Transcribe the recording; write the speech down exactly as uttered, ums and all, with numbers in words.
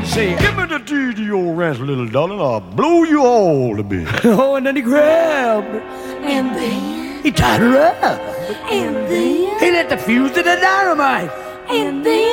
Say, give me the deed to your ranch, little darling. I'll blow you all to bits. Oh, and then he grabbed her. And then, He tied her up. and then, He lit the fuse to the dynamite. and then.